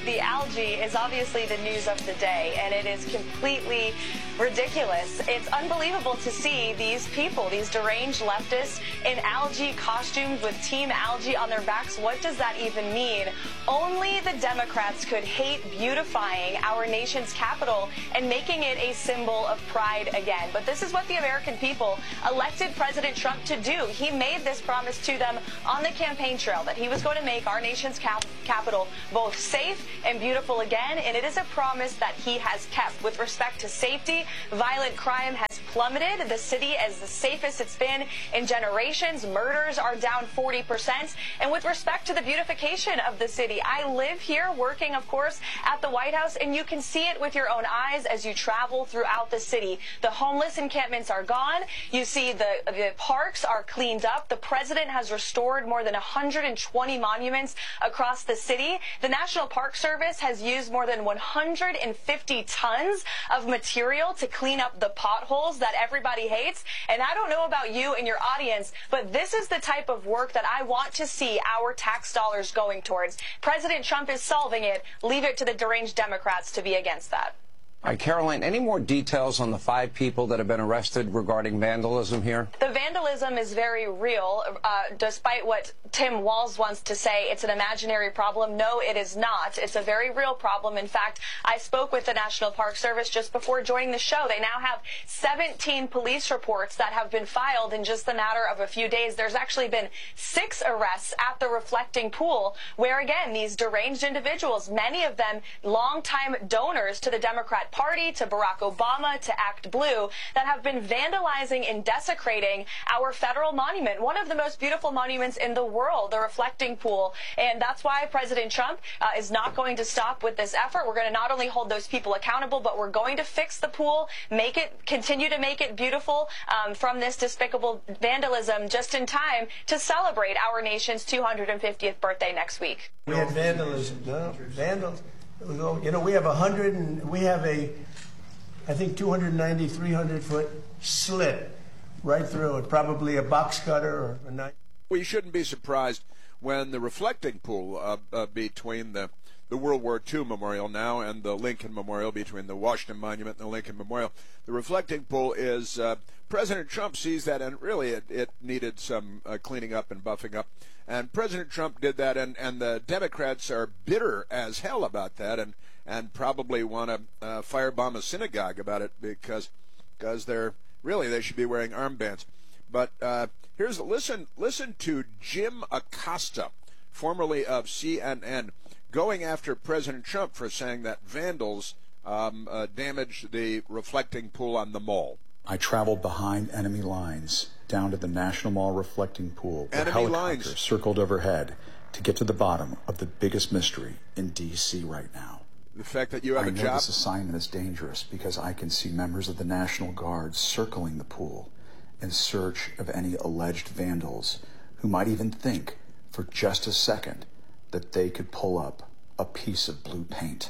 the algae is obviously the news of the day, and it is completely ridiculous. It's unbelievable to see these people, these deranged leftists, in algae costumes with Team Algae on their backs. What does that even mean? Only the Democrats could hate beautifying our nation's capital and making it a symbol of pride again. But this is what the American people elected President Trump to do. He made this promise to them on the campaign trail that he was going to make our nation's capital both safe and beautiful again, and it is a promise that he has kept. With respect to safety, violent crime has plummeted. The city is the safest it's been in generations. Murders are down 40%. And with respect to the beautification of the city, I live here working, of course, at the White House, and you can see it with your own eyes as you travel throughout the city. The homeless encampments are gone. You see the parks are cleaned up. The president has restored more than 120 monuments across the city. The National Park Service has used more than 150 tons of material to clean up the potholes that everybody hates. And I don't know about you and your audience, but this is the type of work that I want to see our tax dollars going towards. President Trump is solving it. Leave it to the deranged Democrats to be against that. All right, Caroline, any more details on the 5 people that have been arrested regarding vandalism here? The vandalism is very real, despite what Tim Walz wants to say. It's an imaginary problem. No, it is not. It's a very real problem. In fact, I spoke with the National Park Service just before joining the show. They now have 17 police reports that have been filed in just the matter of a few days. There's actually been 6 arrests at the Reflecting Pool, where, again, these deranged individuals, many of them longtime donors to the Democrat Party, to Barack Obama, to Act Blue, that have been vandalizing and desecrating our federal monument, one of the most beautiful monuments in the world, the Reflecting Pool. And that's why President Trump is not going to stop with this effort. We're going to not only hold those people accountable, but we're going to fix the pool, continue to make it beautiful from this despicable vandalism, just in time to celebrate our nation's 250th birthday next week. We had vandalism. No, vandals. You know, we have I think 290, 300-foot slit right through it, probably a box cutter or a knife. We shouldn't be surprised when the Reflecting Pool between the World War II Memorial now and the Lincoln Memorial, between the Washington Monument and the Lincoln Memorial, the Reflecting Pool is, President Trump sees that, and really it needed some cleaning up and buffing up. And President Trump did that, and the Democrats are bitter as hell about that, and probably want to firebomb a synagogue about it because they should be wearing armbands. But listen to Jim Acosta, formerly of CNN, going after President Trump for saying that vandals damaged the Reflecting Pool on the mall. I traveled behind enemy lines down to the National Mall Reflecting Pool where enemy helicopters lines circled overhead to get to the bottom of the biggest mystery in D.C. right now. The fact that you have a job. I know this assignment is dangerous because I can see members of the National Guard circling the pool in search of any alleged vandals who might even think for just a second that they could pull up a piece of blue paint.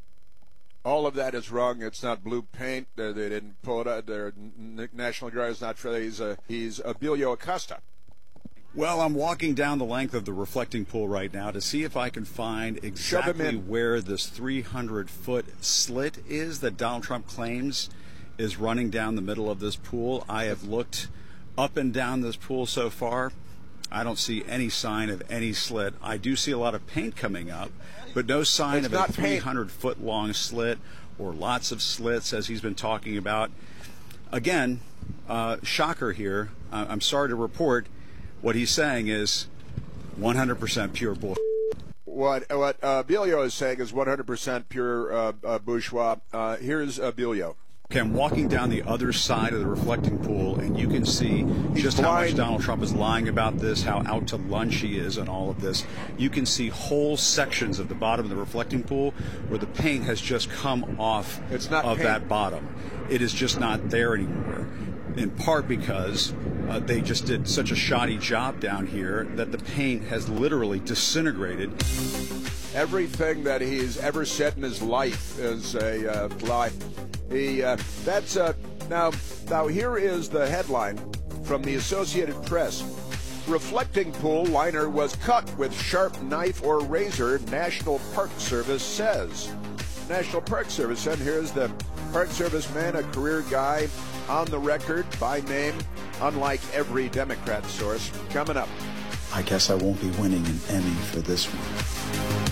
All of that is wrong. It's not blue paint. They didn't pull it out. Their National Guard is not true. He's Emilio Acosta. Well, I'm walking down the length of the Reflecting Pool right now to see if I can find exactly where this 300-foot slit is that Donald Trump claims is running down the middle of this pool. I have looked up and down this pool so far. I don't see any sign of any slit. I do see a lot of paint coming up, but no sign of a 300-foot-long slit or lots of slits, as he's been talking about. Again, shocker here. I'm sorry to report. What he's saying is 100% pure bullshit. What Emilio is saying is 100% pure bourgeois. Here's Emilio. Okay, I'm walking down the other side of the Reflecting Pool, and you can see just how much Donald Trump is lying about this, how out to lunch he is on all of this. You can see whole sections of the bottom of the Reflecting Pool where the paint has just come off that bottom. It is just not there anymore, in part because they just did such a shoddy job down here that the paint has literally disintegrated. Everything that he's ever said in his life is a lie. Now here is the headline from the Associated Press. reflecting pool liner was cut with sharp knife or razor, National Park Service says. National Park Service, and here's the Park Service man, a career guy, on the record, by name, unlike every Democrat source. Coming up. I guess I won't be winning an Emmy for this one.